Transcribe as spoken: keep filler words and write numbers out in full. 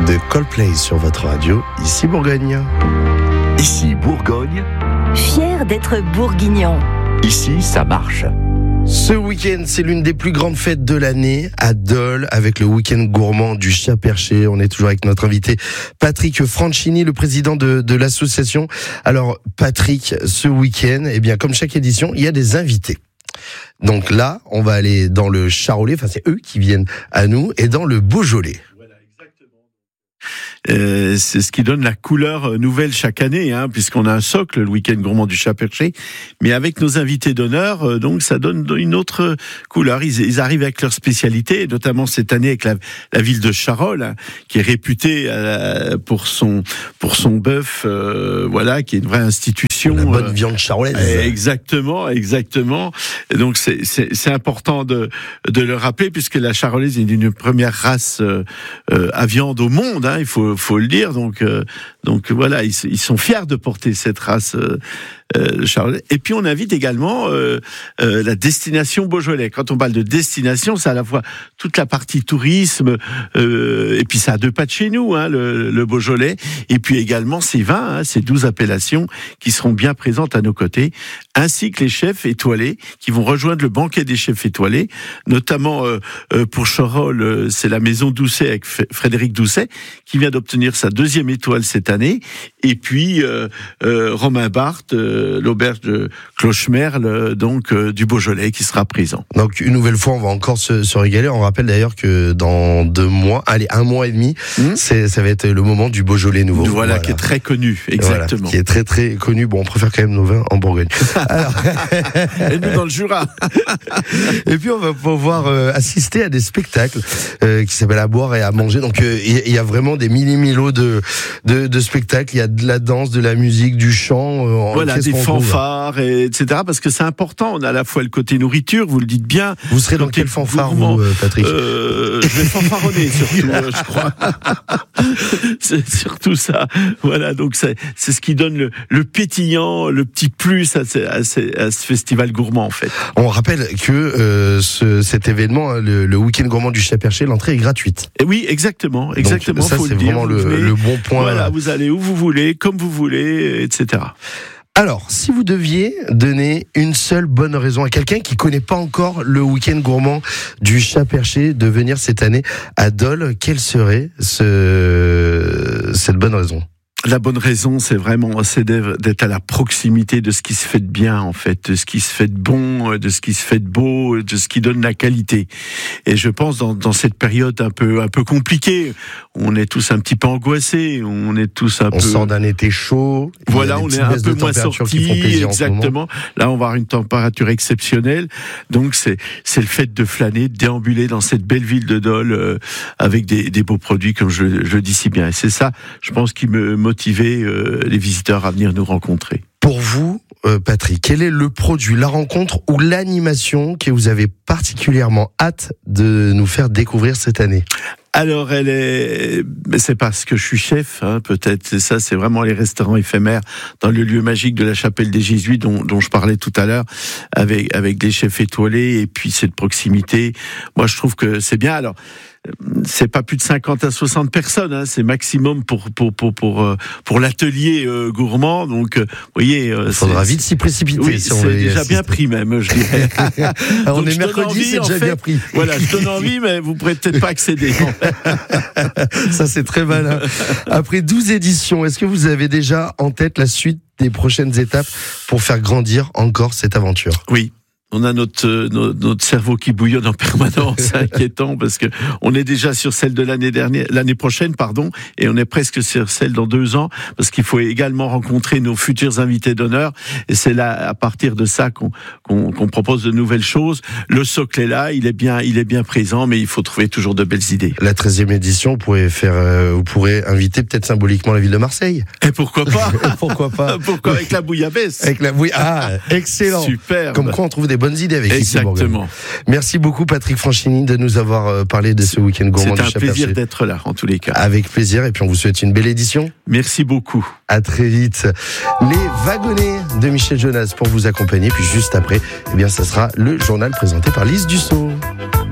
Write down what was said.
de Coldplay sur votre radio, ici Bourgogne. Ici Bourgogne. Fier d'être bourguignon. Ici, ça marche. Ce week-end, c'est l'une des plus grandes fêtes de l'année à Dole, avec le week-end gourmand du Chat Perché. On est toujours avec notre invité Patrick Franchini, le président de, de l'association. Alors Patrick, ce week-end, eh bien comme chaque édition, il y a des invités. Donc là, on va aller dans le Charolais, enfin c'est eux qui viennent à nous, et dans le Beaujolais. Euh, c'est ce qui donne la couleur nouvelle chaque année, hein, puisqu'on a un socle, le week-end gourmand du Chat Perché, mais avec nos invités d'honneur, euh, donc ça donne une autre couleur. Ils, ils arrivent avec leur spécialité, notamment cette année avec la, la ville de Charolles, hein, qui est réputée euh, pour son pour son bœuf, euh, voilà, qui est une vraie institution. La bonne euh, viande charolaise. Exactement, exactement. Et donc c'est c'est c'est important de de le rappeler, puisque la charolaise est une première race euh, euh, à viande au monde, hein, il faut faut le dire. Donc euh, donc voilà, ils, ils sont fiers de porter cette race euh, euh, charolaise. Et puis on invite également euh, euh, la destination Beaujolais. Quand on parle de destination, c'est à la fois toute la partie tourisme, euh, et puis ça a deux pas de chez nous, hein, le, le Beaujolais, et puis également ces vins, hein, ces douze appellations qui seront bien présentes à nos côtés, ainsi que les chefs étoilés qui vont rejoindre le banquet des chefs étoilés, notamment euh, euh, pour Charolles, euh, c'est la maison Doucet avec F- Frédéric Doucet qui vient d'obtenir sa deuxième étoile cette année, et puis euh, euh, Romain Barthes, euh, l'auberge de Clochemerle, donc euh, du Beaujolais, qui sera présent. Donc une nouvelle fois, on va encore se, se régaler. On rappelle d'ailleurs que dans deux mois, allez, un mois et demi, mmh. c'est, ça va être le moment du Beaujolais nouveau. Voilà, voilà. Qui est très connu, exactement. Voilà, qui est très très connu. Bon, on préfère quand même nos vins en Bourgogne. Alors... et nous dans le Jura. Et puis on va pouvoir euh, assister à des spectacles euh, qui s'appellent À boire et à manger. Donc il euh, y, y a vraiment des millimillos de, de de spectacles. Il y a de la danse, de la musique, du chant. Euh, voilà, des fanfares, et, etc. Parce que c'est important. On a à la fois le côté nourriture, vous le dites bien. Vous serez dans quel fanfare, gourmand, vous, Patrick euh, Je vais fanfaronner surtout, euh, je crois. C'est surtout ça. Voilà, donc c'est, c'est ce qui donne le, le pétillant, le petit plus à ce, à, ce, à ce festival gourmand, en fait. On rappelle que euh, ce, cet événement, le, le week-end gourmand du Chat Perché, l'entrée est gratuite. Et oui, exactement, exactement. Donc, ça, faut c'est le dire, vraiment le, venez, le bon point. Voilà, vous allez où vous voulez, comme vous voulez, et cetera. Alors, si vous deviez donner une seule bonne raison à quelqu'un qui connaît pas encore le week-end gourmand du Chat Perché de venir cette année à Dole, quelle serait ce, cette bonne raison ? La bonne raison, c'est vraiment c'est d'être à la proximité de ce qui se fait de bien, en fait, de ce qui se fait de bon, de ce qui se fait de beau, de ce qui donne la qualité. Et je pense dans, dans cette période un peu un peu compliquée, on est tous un petit peu angoissés, on est tous un on peu. On sort d'un été chaud. Voilà, on est un peu moins sortis. Exactement. Là, on va avoir une température exceptionnelle. Donc c'est c'est le fait de flâner, de déambuler dans cette belle ville de Dole euh, avec des, des beaux produits, comme je, je dis si bien. Et c'est ça, je pense, qui me motiver euh, les visiteurs à venir nous rencontrer. Pour vous, euh, Patrick, quel est le produit, la rencontre ou l'animation que vous avez particulièrement hâte de nous faire découvrir cette année ? Alors, elle est, c'est parce que je suis chef, hein, peut-être. C'est ça, c'est vraiment les restaurants éphémères dans le lieu magique de la chapelle des Jésuites dont, dont je parlais tout à l'heure, avec avec des chefs étoilés et puis cette proximité. Moi, je trouve que c'est bien. Alors, c'est pas plus de cinquante à soixante personnes, hein, c'est maximum pour pour pour pour pour l'atelier euh, gourmand. Donc, euh, vous voyez, euh, il faudra vite s'y précipiter. Oui, si on c'est veut déjà assister. bien pris même, je dirais. on Donc, est mercredi, envie, c'est déjà fait, bien pris. Voilà, je donne envie, mais vous pourrez peut-être pas accéder. Ça, c'est très malin. Après douze éditions, est-ce que vous avez déjà en tête la suite des prochaines étapes pour faire grandir encore cette aventure ? Oui. On a notre, notre notre cerveau qui bouillonne en permanence, c'est inquiétant parce que on est déjà sur celle de l'année dernière, l'année prochaine, pardon, et on est presque sur celle dans deux ans parce qu'il faut également rencontrer nos futurs invités d'honneur. Et c'est là, à partir de ça, qu'on qu'on, qu'on propose de nouvelles choses. Le socle est là, il est bien, il est bien présent, mais il faut trouver toujours de belles idées. La treizième édition, vous pourrez faire, euh, vous pourrez inviter peut-être symboliquement la ville de Marseille. Et pourquoi pas Pourquoi pas Pourquoi avec la bouillabaisse Avec la bouille. Ah, excellent. Super. Comme quoi, on trouve des bonnes idées avec Exactement. Merci beaucoup Patrick Franchini de nous avoir parlé de ce week-end gourmand du Chat Perché. C'est un plaisir d'être là en tous les cas. Avec plaisir et puis on vous souhaite une belle édition. Merci beaucoup. À très vite. Les wagonnets de Michel Jonas pour vous accompagner puis juste après, eh bien ça sera le journal présenté par Lise Dussault.